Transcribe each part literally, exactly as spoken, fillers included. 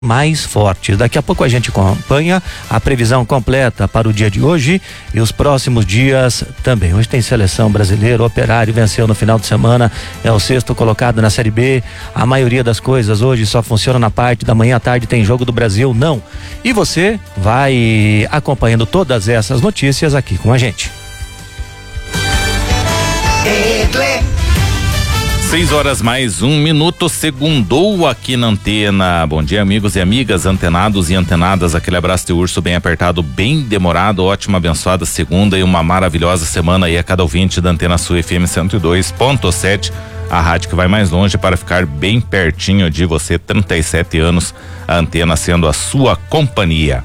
mais fortes. Daqui a pouco a gente acompanha a previsão completa para o dia de hoje e os próximos dias também. Hoje tem seleção brasileira, o Operário venceu no final de semana, é o sexto colocado na Série B. A maioria das coisas hoje só funciona na parte da manhã à tarde, tem jogo do Brasil, não. E você vai acompanhando todas essas notícias aqui com a gente. Seis horas mais um minuto, segundou aqui na antena. Bom dia, amigos e amigas, antenados e antenadas. Aquele abraço de urso bem apertado, bem demorado. Ótima, abençoada segunda e uma maravilhosa semana aí a cada ouvinte da Antena Sul F M cento e dois ponto sete. A rádio que vai mais longe para ficar bem pertinho de você. trinta e sete anos, a antena sendo a sua companhia.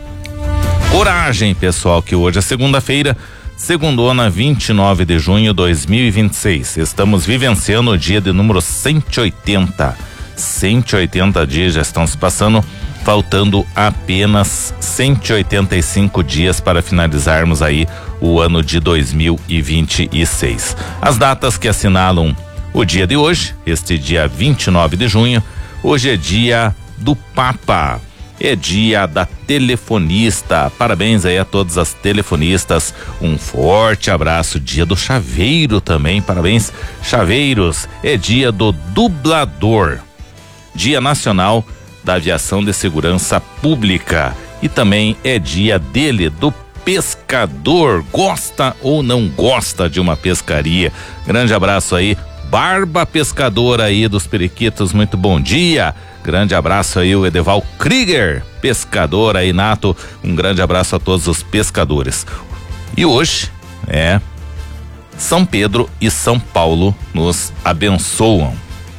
Coragem, pessoal, que hoje é segunda-feira. Segundona, vinte e nove de junho de dois mil e vinte e seis. Estamos vivenciando o dia de número cento e oitenta. cento e oitenta dias já estão se passando, faltando apenas cento e oitenta e cinco dias para finalizarmos aí o ano de dois mil e vinte e seis. As datas que assinalam o dia de hoje, este dia vinte e nove de junho, hoje é dia do Papa. É dia da telefonista. Parabéns aí a todas as telefonistas. Um forte abraço. Dia do chaveiro também. Parabéns, chaveiros. É dia do dublador. Dia nacional da aviação de segurança pública. E também é dia dele, do pescador. Gosta ou não gosta de uma pescaria? Grande abraço aí. Barba pescadora aí dos periquitos. Muito bom dia. Grande abraço aí o Edeval Krieger, pescador aí nato, um grande abraço a todos os pescadores. E hoje, é, São Pedro e São Paulo nos abençoam.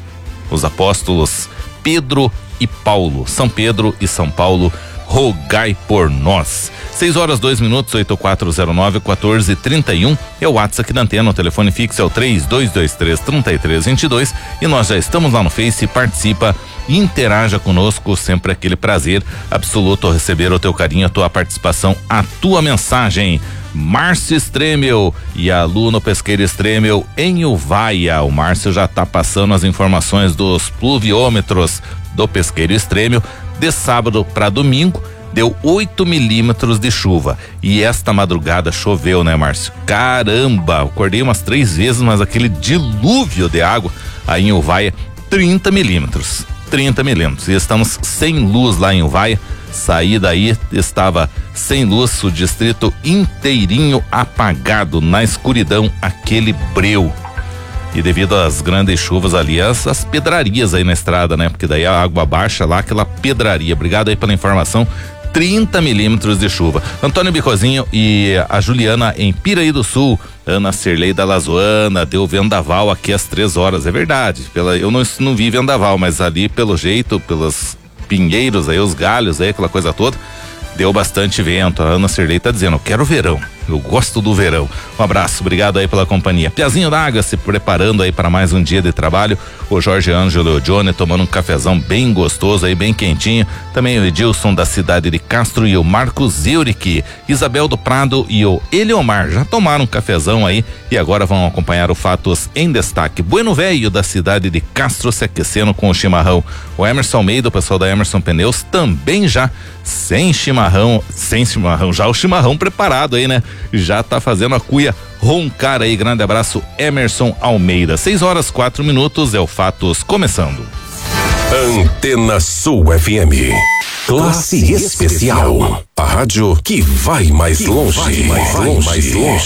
Os apóstolos Pedro e Paulo, São Pedro e São Paulo, rogai por nós. seis horas, dois minutos, oito quatro zero nove, quatorze trinta e um. É o WhatsApp aqui da antena, o telefone fixo é o três dois dois três, três três dois dois. E nós já estamos lá no Face, participa, interaja conosco, sempre aquele prazer absoluto receber o teu carinho, a tua participação, a tua mensagem. Márcio Stremel e aluno pesqueiro Stremel em Uvaia. O Márcio já está passando as informações dos pluviômetros do pesqueiro Stremel. De sábado para domingo deu oito milímetros de chuva e esta madrugada choveu, né, Márcio? Caramba, acordei umas três vezes, mas aquele dilúvio de água aí em Uvaia, trinta milímetros. trinta milímetros. E estamos sem luz lá em Uvaia. Saí daí, estava sem luz, o distrito inteirinho apagado, na escuridão, aquele breu. E devido às grandes chuvas ali, as, as pedrarias aí na estrada, né? Porque daí a água baixa lá, aquela pedraria. Obrigado aí pela informação. trinta milímetros de chuva. Antônio Bicozinho e a Juliana em Piraí do Sul. Ana Cirlei da Lazoana, deu vendaval aqui às três horas. É verdade. Pela, eu não, não vi vendaval, mas ali pelo jeito, pelos pinheiros aí, os galhos aí, aquela coisa toda, deu bastante vento. A Ana Cirlei tá dizendo, eu quero verão. Eu gosto do verão. Um abraço, obrigado aí pela companhia. Piazinho da Água se preparando aí para mais um dia de trabalho. O Jorge Ângelo e o Johnny tomando um cafezão bem gostoso aí, bem quentinho. Também o Edilson da cidade de Castro e o Marcos Euric, Isabel do Prado e o Eliomar já tomaram um cafezão aí e agora vão acompanhar o Fatos em Destaque. Bueno Velho da cidade de Castro se aquecendo com o chimarrão. O Emerson Almeida, o pessoal da Emerson Pneus, também já sem chimarrão, sem chimarrão, já o chimarrão preparado aí, né? Já tá fazendo a cuia roncar aí. Grande abraço, Emerson Almeida. seis horas, quatro minutos, é o Fatos começando. Antena Sul F M. Classe especial. A rádio que vai mais longe. Vai mais longe.